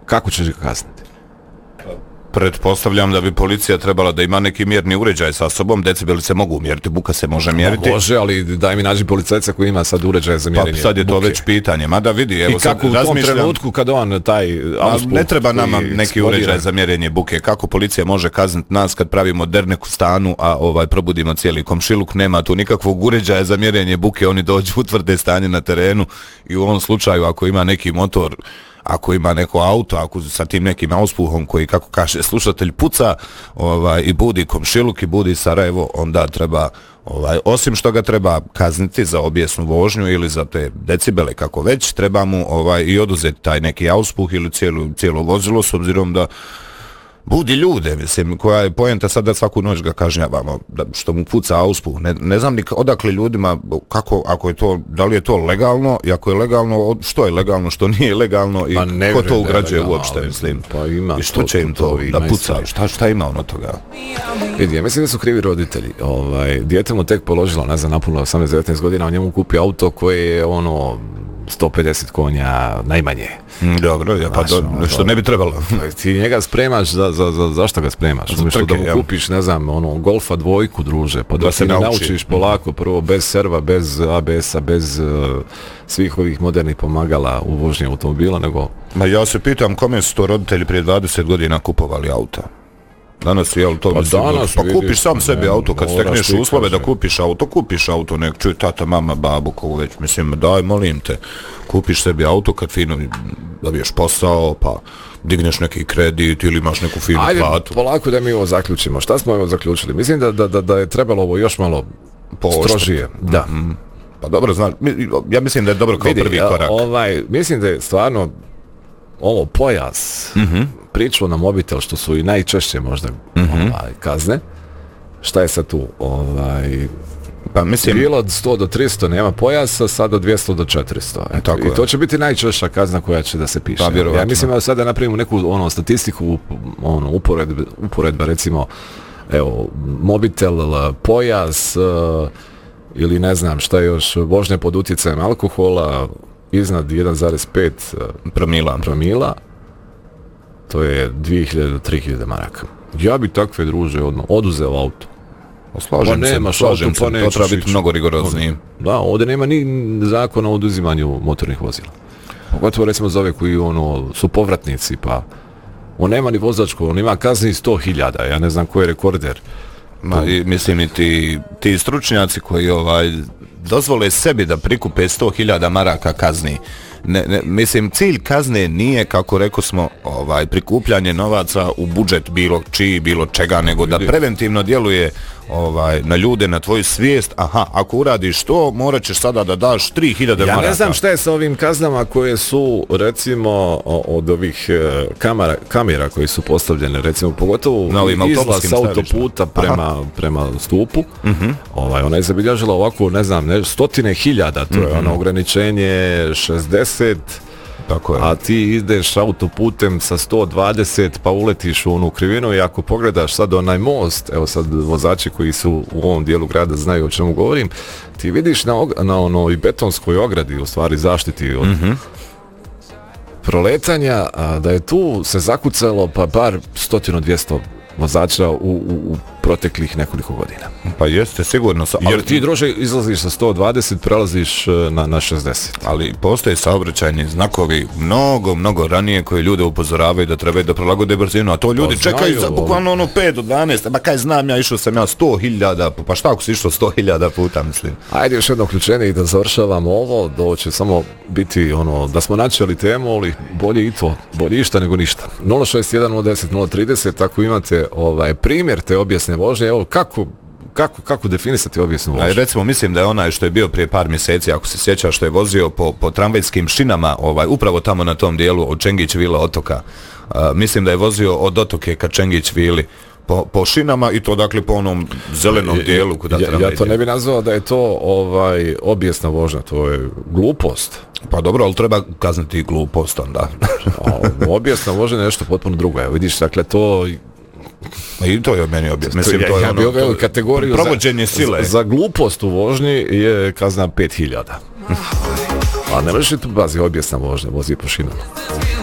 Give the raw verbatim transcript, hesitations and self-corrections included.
kako ćeš ga kazniti? Pretpostavljam da bi policija trebala da ima neki mjerni uređaj sa sobom, decibeli se mogu mjeriti, buka se može mjeriti. Može, ali daj mi nađi policajca koji ima sad uređaj za mjerenje. Pa sad je to buke. Već pitanje, mada vidi, evo i kako sad u tom trenutku kad on taj auspuh, ne treba nama neki eksplodira. uređaj za mjerenje buke, kako policija može kazniti nas kad pravimo dernek u stanu, a ovaj probudimo cijeli komšiluk, nema tu nikakvog uređaja za mjerenje buke, oni dođu, utvrde stanje na terenu i u ovom slučaju ako ima neki motor, ako ima neko auto, ako sa tim nekim auspuhom koji, kako kaže slušatelj, puca ovaj, i budi komšiluk i budi Sarajevo, onda treba, ovaj, osim što ga treba kazniti za obijesnu vožnju ili za te decibele kako već, treba mu ovaj, i oduzeti taj neki auspuh ili cijelo, cijelo vozilo, s obzirom da budi ljude, mislim, koja je poenta sad da svaku noć ga kažnjavamo, da, što mu puca auspuh. Ne, ne znam ni odakle ljudima, kako, ako je to, da li je to legalno, i ako je legalno, što je legalno, što nije legalno i ko to ugrađuje uopšte, mislim. Pa ima i što to, će im to, to da puca, šta, šta ima ono toga? Vidi, ja mislim da su krivi roditelji. Ovaj, dijete mu tek položilo, ne znam, napunilo osamnaest devetnaest godina, on njemu kupi auto koje je ono sto pedeset konja najmanje. Mm, dobro, ja, pa do, ono, što ne bi trebalo. Ti njega spremaš, za, za, za, zašto ga spremaš? Za trke, da mu ja. kupiš, ne znam, ono, Golfa dvojku, druže, pa da, da se nauči. naučiš polako, prvo bez serva, bez A B S-a, bez uh, svih ovih modernih pomagala u vožnji automobila, nego... Ma ja se pitam kome su to roditelji prije dvadeset godina kupovali auta. Danas je to pa, mislim, danas, pa vidiš, kupiš sam sebi auto kad stekneš uslove da kupiš auto, kupiš auto, nek čuj tata, mama, babu, kogu već, mislim, daj, molim te, kupiš sebi auto kad fino dobiješ posao, pa digneš neki kredit ili imaš neku finu Ajde, platu. Ajde, polako da mi ovo zaključimo. Šta smo ovo zaključili? Mislim da, da, da, da je trebalo ovo još malo strožije. Da. Mm-hmm. Pa dobro, znaš, ja mislim da je dobro kao vidi, prvi korak. Ovaj, mislim da je stvarno ovo pojas, mm-hmm. priču na mobitel, što su i najčešće možda mm-hmm. ovaj, kazne. Šta je sad tu? Ovaj, pa mislim... Bilo od sto do tristo nema pojasa, sad od dvjesto do četiristo. Eto, tako i to je. Će biti najčešća kazna koja će da se piše. Pa, ja mislim da sada napravimo neku ono, statistiku, ono, uporedbe, uporedba recimo, evo, mobitel, pojas, uh, ili ne znam šta još, vožnje pod utjecajem alkohola, iznad jedan zarez pet promila. promila, to je dvije hiljade do tri hiljade maraka. Ja bi takve druže odmah oduzeo auto. Slažem pa nema, se, slažem auto, pa se, to treba biti mnogo rigorozniji. Da, ovdje nema ni zakona o oduzimanju motornih vozila. Pogotovo recimo za ove koji ono, su povratnici, pa on nema ni vozačku, on ima kazni sto hiljada, ja ne znam ko je rekorder. Ma, i, mislim i ti, ti stručnjaci koji ovaj dozvole sebi da prikupe sto hiljada maraka kazni. Ne, ne, mislim, cilj kazne nije, kako rekao smo, ovaj, prikupljanje novaca u budžet bilo čiji, bilo čega, nego da preventivno djeluje ovaj, na ljude, na tvoju svijest. Aha, ako uradiš to, morat ćeš sada da daš tri hiljade maraka. Ja ne znam šta je sa ovim kaznama koje su, recimo, od ovih kamera, kamera koje su postavljene, recimo, pogotovo izlaz s autoputa prema, prema stupu. Uh-huh. Ovaj, ona je zabilježila ovako, ne znam, ne, stotine hiljada, to je uh-huh. ono ograničenje šezdeset, tako je. A ti ideš autoputem sa sto dvadeset pa uletiš u onu krivinu i ako pogledaš sad onaj most, evo sad vozači koji su u ovom dijelu grada znaju o čemu govorim, ti vidiš na, og- na onoj betonskoj ogradi, u stvari zaštiti od mm-hmm. proletanja, a, da je tu se zakucalo pa bar stotinu dvjesto vozača u, u, u proteklih nekoliko godina. Pa jeste, sigurno. Sa, jer ti drože izlaziš sa sto dvadeset, prelaziš na, na šezdeset. Ali postoje saobraćajni znakovi mnogo, mnogo ranije koji ljude upozoravaju da trebaju da prilagode brzinu, a to ljudi to čekaju znaju, za bukvalno ono pet do dvanaest. Ma kaj znam, ja išao sam ja sto hiljada, pa šta ako si išao sto hiljada puta, mislim. Ajde još jedno uključenje i da završavamo ovo, da će samo biti ono, da smo načeli temu, ali bolje i to, bolje išta nego ništa. nula šest jedan nula deset nula trideset, ako imate ovaj primjer te objesne vožnje, evo kako kako kako definisati objesnu vožnju. Aj recimo mislim da je onaj što je bio prije par mjeseci, ako se sjećaš, što je vozio po po tramvajskim šinama, ovaj upravo tamo na tom dijelu od Čengić Vila otoka. Uh, mislim da je vozio od otoke ka Čengić Vili po po šinama i to dakle po onom zelenom dijelu kuda ja, ja to ne bih nazvao da je to ovaj objesna vožnja, to je glupost. Pa dobro, ali treba kazniti glupost onda. Objesna vožnja je nešto potpuno drugo. Evo vidiš, dakle to i to je meni objasnio. Mislim, ja, to je ja ono, bi ove kategoriju provođenje sile. Za, za glupost u vožnji je kazna pet hiljada. A ne možeš tu bazi objesna vožnja, vozi po šinama.